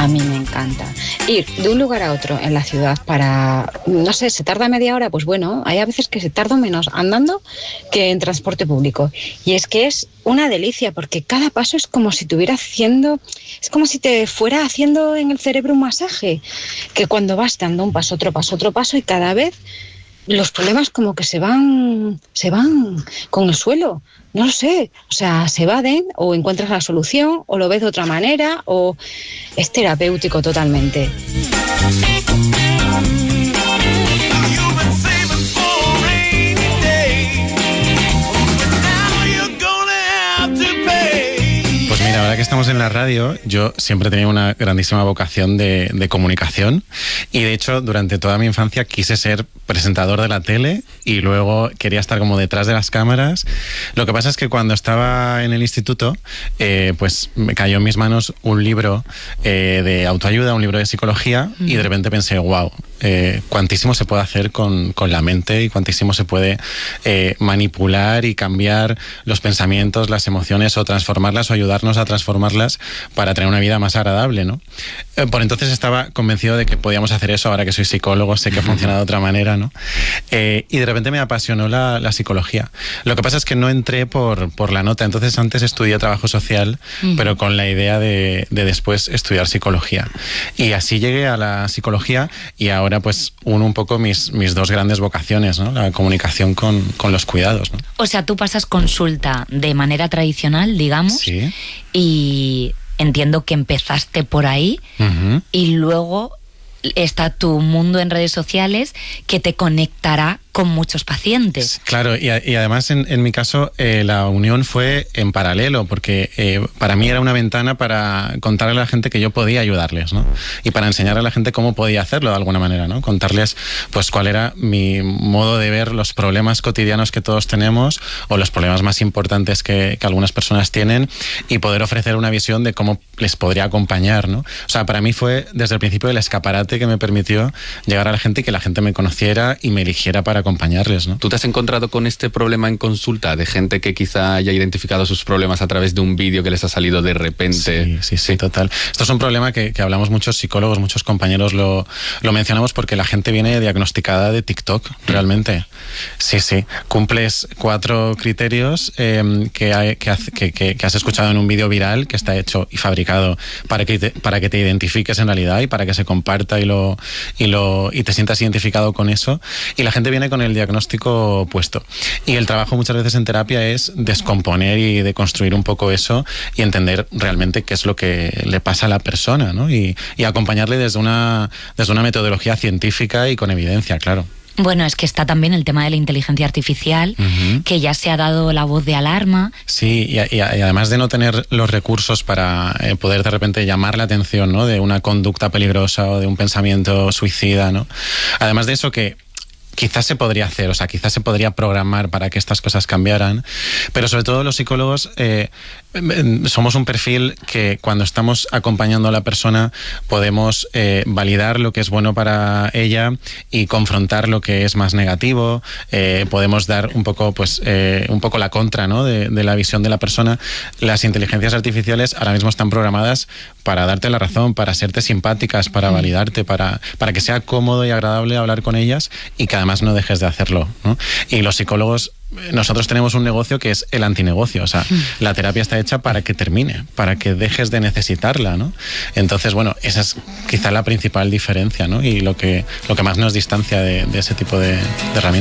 A mí me encanta ir de un lugar a otro en la ciudad para, no sé, se tarda media hora, pues bueno, hay a veces que se tarda menos andando que en transporte público. Y es que es una delicia porque cada paso es como si estuviera haciendo, es como si te fuera haciendo en el cerebro un masaje, que cuando vas dando un paso, otro paso y cada vez los problemas como que se van con el suelo. No lo sé, o sea, se evaden o encuentras la solución o lo ves de otra manera o es terapéutico totalmente. Pues mira, ahora que estamos en la radio, yo siempre he tenido una grandísima vocación de comunicación y de hecho durante toda mi infancia quise ser presentador de la tele y luego quería estar como detrás de las cámaras. Lo que pasa es que cuando estaba en el instituto, pues me cayó en mis manos un libro de autoayuda, un libro de psicología y de repente pensé, wow, cuantísimo se puede hacer con la mente y cuantísimo se puede manipular y cambiar los pensamientos, las emociones o transformarlas o ayudarnos a transformarlas para tener una vida más agradable, ¿no? Por entonces estaba convencido de que podíamos hacer eso. Ahora que soy psicólogo sé que funciona de otra manera, ¿no? Y de repente me apasionó la psicología. Lo que pasa es que no entré por la nota. Entonces antes estudié trabajo social, pero con la idea de después estudiar psicología. Y así llegué a la psicología y ahora pues uno un poco mis dos grandes vocaciones, ¿no? La comunicación con los cuidados, ¿no? O sea, tú pasas consulta de manera tradicional, digamos, sí. Y entiendo que empezaste por ahí y luego está tu mundo en redes sociales que te conectará con muchos pacientes. Claro, y además en mi caso la unión fue en paralelo, porque para mí era una ventana para contarle a la gente que yo podía ayudarles, ¿no? Y para enseñar a la gente cómo podía hacerlo de alguna manera, ¿no? Contarles pues cuál era mi modo de ver los problemas cotidianos que todos tenemos o los problemas más importantes que algunas personas tienen y poder ofrecer una visión de cómo les podría acompañar, ¿no? O sea, para mí fue desde el principio el escaparate que me permitió llegar a la gente y que la gente me conociera y me eligiera para acompañarles, ¿no? ¿Tú te has encontrado con este problema en consulta de gente que quizá haya identificado sus problemas a través de un vídeo que les ha salido de repente? Sí, total. Esto es un problema que hablamos muchos psicólogos, muchos compañeros lo mencionamos porque la gente viene diagnosticada de TikTok, realmente. Sí. Cumples 4 criterios que has escuchado en un vídeo viral que está hecho y fabricado para que te identifiques en realidad y para que se comparta y te sientas identificado con eso. Y la gente viene con el diagnóstico puesto. Y el trabajo muchas veces en terapia es descomponer y deconstruir un poco eso y entender realmente qué es lo que le pasa a la persona, ¿no? Y acompañarle desde una metodología científica y con evidencia, claro. Bueno, es que está también el tema de la inteligencia artificial, que ya se ha dado la voz de alarma. Sí, y además de no tener los recursos para poder de repente llamar la atención, ¿no? De una conducta peligrosa o de un pensamiento suicida, ¿no? Además de eso que quizás se podría hacer, o sea, quizás se podría programar para que estas cosas cambiaran, pero sobre todo los psicólogos somos un perfil que cuando estamos acompañando a la persona podemos validar lo que es bueno para ella y confrontar lo que es más negativo, podemos dar un poco la contra, ¿no? de la visión de la persona. Las inteligencias artificiales ahora mismo están programadas para darte la razón, para serte simpáticas, para validarte, para que sea cómodo y agradable hablar con ellas y que además no dejes de hacerlo, ¿no? Y los psicólogos, nosotros tenemos un negocio que es el antinegocio, o sea, la terapia está hecha para que termine, para que dejes de necesitarla, ¿no? Entonces, bueno, esa es quizá la principal diferencia, ¿no? Y lo que más nos distancia de ese tipo de herramientas.